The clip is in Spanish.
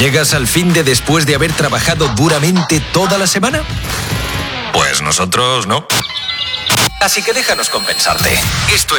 ¿Llegas al fin de después de haber trabajado duramente toda la semana? Pues nosotros no. Así que déjanos compensarte. Esto es